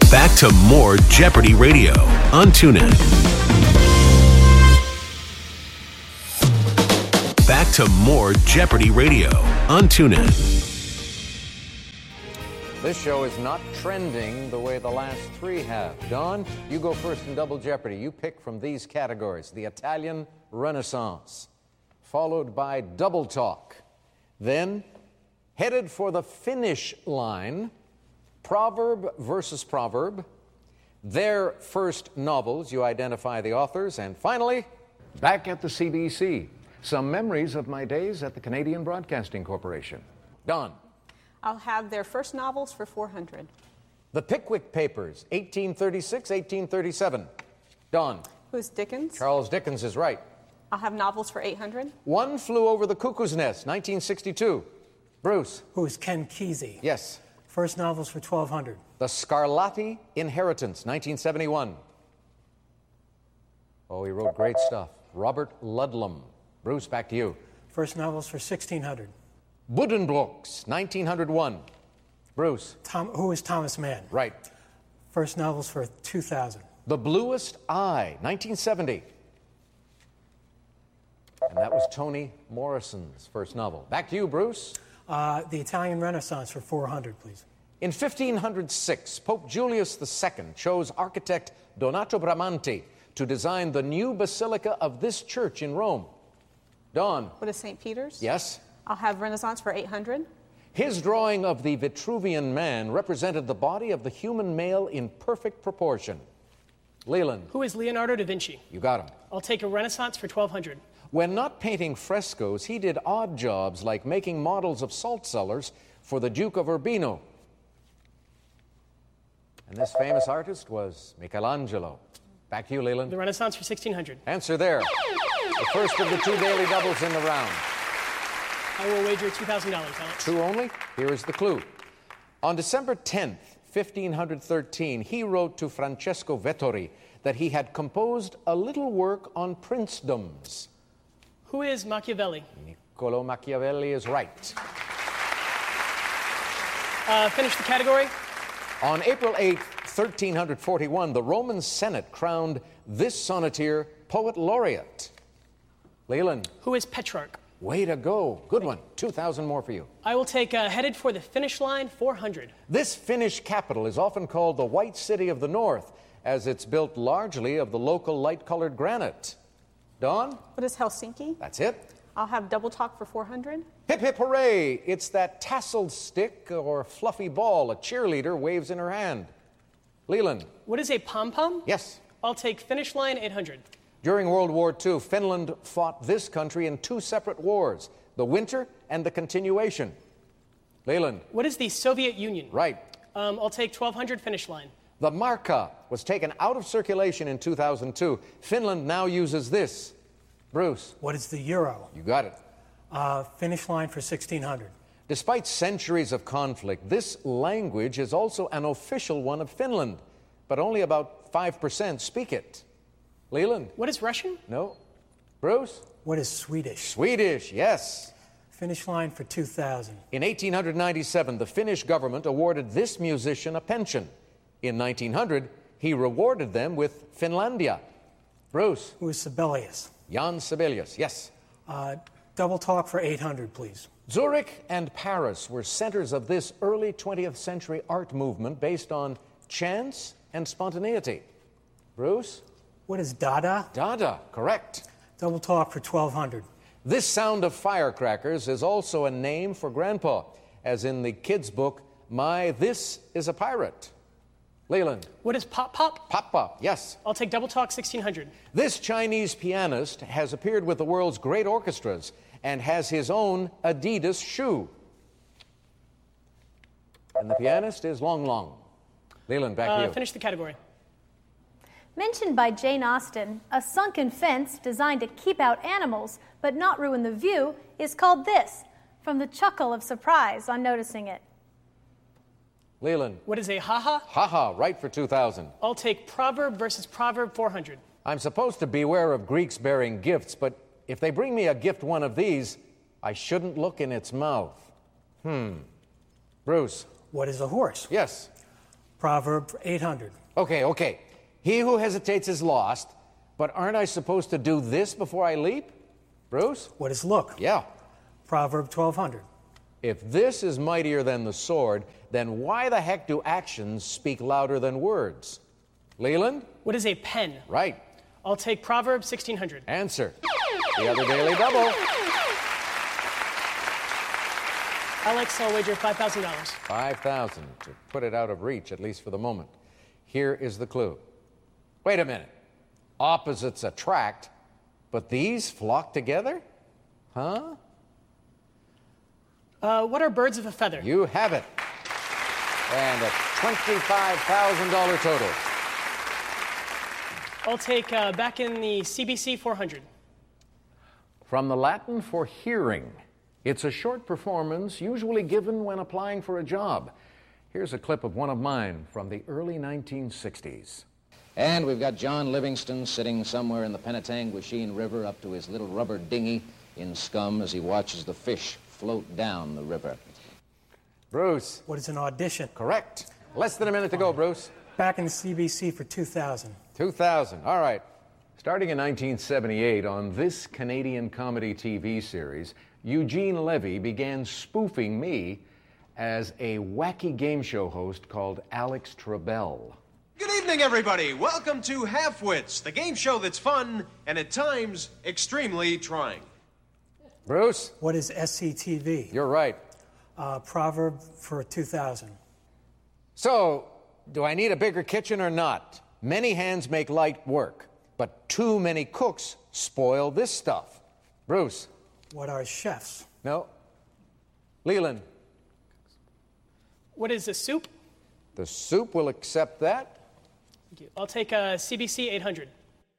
Back to more Jeopardy Radio on TuneIn. Back to more Jeopardy Radio on TuneIn. This show is not trending the way the last three have. Don, you go first in Double Jeopardy. You pick from these categories: the Italian Renaissance, followed by Double Talk. Then, headed for the finish line, Proverb versus Proverb, their first novels, you identify the authors, and finally, back at the CBC, some memories of my days at the Canadian Broadcasting Corporation. Don. I'll have their first novels for 400. The Pickwick Papers, 1836, 1837. Don. Who's Dickens? Charles Dickens is right. I'll have novels for 800. One Flew Over the Cuckoo's Nest, 1962. Bruce. Who's Ken Kesey? Yes. First novels for 1200. The Scarlatti Inheritance, 1971. Oh, he wrote great stuff. Robert Ludlum. Bruce, back to you. First novels for 1600. Buddenbrooks, 1901. Bruce. Who is Thomas Mann? Right. First novels for 2000. The Bluest Eye, 1970. And that was Toni Morrison's first novel. Back to you, Bruce. The Italian Renaissance for 400, please. In 1506, Pope Julius II chose architect Donato Bramante to design the new basilica of this church in Rome. Don. What is St. Peter's? Yes. I'll have Renaissance for 800. His drawing of the Vitruvian Man represented the body of the human male in perfect proportion. Leland. Who is Leonardo da Vinci? You got him. I'll take a Renaissance for 1200. When not painting frescoes, he did odd jobs like making models of salt cellars for the Duke of Urbino. And this famous artist was Michelangelo. Back to you, Leland. The Renaissance for 1600. Answer there. The first of the two daily doubles in the round. I will wager $2,000, Alex. Two only? Here is the clue. On December 10th, 1513, he wrote to Francesco Vettori that he had composed a little work on princedoms. Who is Machiavelli? Niccolo Machiavelli is right. Finish the category. On April 8th, 1341, the Roman Senate crowned this sonneteer poet laureate. Leland. Who is Petrarch? Way to go. Good one. 2,000 more for you. I will take headed for the finish line, 400. This Finnish capital is often called the White City of the North, as it's built largely of the local light-colored granite. Dawn? What is Helsinki? That's it. I'll have Double Talk for 400. Hip, hip, hooray! It's that tasseled stick or fluffy ball a cheerleader waves in her hand. Leland. What is a pom-pom? Yes. I'll take finish line, 800. During World War II, Finland fought this country in two separate wars, the Winter and the Continuation. Leland. What is the Soviet Union? Right. I'll take 1200 finish line. The marka was taken out of circulation in 2002. Finland now uses this. Bruce. What is the euro? You got it. Finish line for 1600. Despite centuries of conflict, this language is also an official one of Finland, but only about 5% speak it. Leland. What is Russian? No. Bruce. What is Swedish? Swedish, yes. Finish line for 2000. In 1897, the Finnish government awarded this musician a pension. In 1900, he rewarded them with Finlandia. Bruce. Who is Sibelius? Jan Sibelius, yes. Double Talk for 800, please. Zurich and Paris were centers of this early 20th century art movement based on chance and spontaneity. Bruce? What is Dada? Dada, correct. Double Talk for 1200. This sound of firecrackers is also a name for Grandpa, as in the kids' book, My This is a Pirate. Leland. What is Pop Pop? Pop Pop, yes. I'll take Double Talk, 1600. This Chinese pianist has appeared with the world's great orchestras and has his own Adidas shoe. And the pianist is Long Long. Leland, back to you. Finish the category. Mentioned by Jane Austen, a sunken fence designed to keep out animals but not ruin the view is called this, from the chuckle of surprise on noticing it. Leland. What is a haha? Haha, right for 2,000. I'll take Proverb versus Proverb, 400. I'm supposed to beware of Greeks bearing gifts, but if they bring me a gift one of these, I shouldn't look in its mouth. Bruce. What is a horse? Yes. Proverb for 800. Okay. He who hesitates is lost, but aren't I supposed to do this before I leap? Bruce? What is look? Yeah. Proverb 1200. If this is mightier than the sword, then why the heck do actions speak louder than words? Leland? What is a pen? Right. I'll take Proverb 1600. Answer. The other daily double. Alex, I'll wager $5,000. 5,000 to put it out of reach, at least for the moment. Here is the clue. Wait a minute. Opposites attract, but these flock together? Huh? What are birds of a feather? You have it. And a $25,000 total. I'll take back in the CBC 400. From the Latin for hearing. It's a short performance usually given when applying for a job. Here's a clip of one of mine from the early 1960s. And we've got John Livingston sitting somewhere in the Penetanguishene River up to his little rubber dinghy in scum as he watches the fish float down the river. Bruce. What is an audition? Correct. Less than a minute to go, Bruce. Back in the CBC for 2000. 2000. All right. Starting in 1978 on this Canadian comedy TV series, Eugene Levy began spoofing me as a wacky game show host called Alex Trebell. Good evening, everybody. Welcome to Halfwits, the game show that's fun and at times extremely trying. Bruce? What is SCTV? You're right. Proverb for 2000. So, do I need a bigger kitchen or not? Many hands make light work, but too many cooks spoil this stuff. Bruce? What are chefs? No. Leland? What is a soup? The soup will accept that. Thank you. I'll take CBC 800.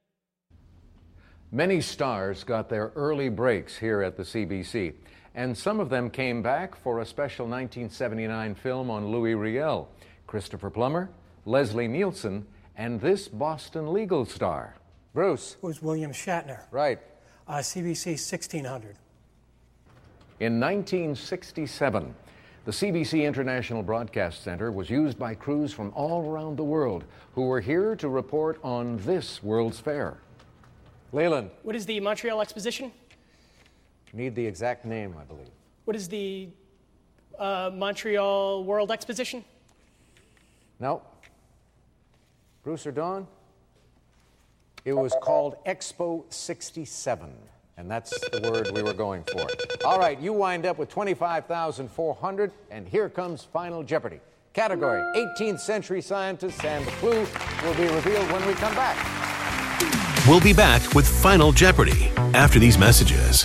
Many stars got their early breaks here at the CBC, and some of them came back for a special 1979 film on Louis Riel, Christopher Plummer, Leslie Nielsen, and this Boston legal star. Bruce? Who's William Shatner? Right. CBC 1600. In 1967, the CBC International Broadcast Center was used by crews from all around the world who were here to report on this World's Fair. Leland? What is the Montreal Exposition? Need the exact name, I believe. What is the Montreal World Exposition? No. Bruce or Dawn? It was called Expo 67, and that's the word we were going for. All right, you wind up with $25,400, and here comes Final Jeopardy. Category, 18th century scientists, and the clue will be revealed when we come back. We'll be back with Final Jeopardy after these messages.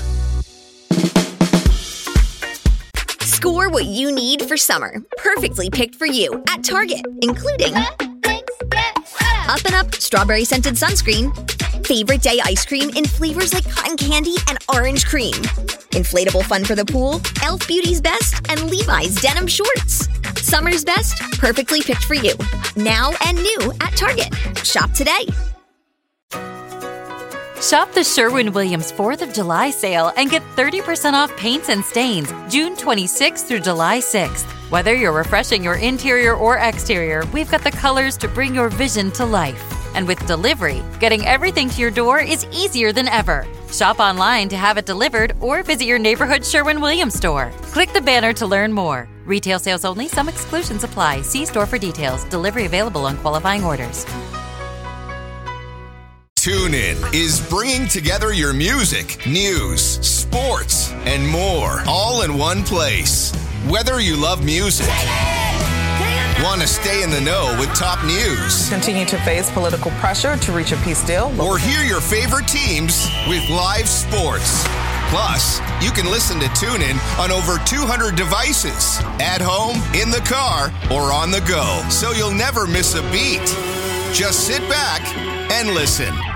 Score what you need for summer. Perfectly picked for you at Target, including Up and Up strawberry scented sunscreen, favorite day ice cream in flavors like cotton candy and orange cream, inflatable fun for the pool, Elf Beauty's Best, and Levi's denim shorts. Summer's best, perfectly picked for you. Now and new at Target. Shop today. Shop the Sherwin-Williams 4th of July sale and get 30% off paints and stains June 26th through July 6th. Whether you're refreshing your interior or exterior, we've got the colors to bring your vision to life. And with delivery, getting everything to your door is easier than ever. Shop online to have it delivered or visit your neighborhood Sherwin-Williams store. Click the banner to learn more. Retail sales only. Some exclusions apply. See store for details. Delivery available on qualifying orders. TuneIn is bringing together your music, news, sports, and more, all in one place. Whether you love music, want to stay in the know with top news, continue to face political pressure to reach a peace deal, or hear your favorite teams with live sports. Plus, you can listen to TuneIn on over 200 devices, at home, in the car, or on the go, so you'll never miss a beat. Just sit back and listen.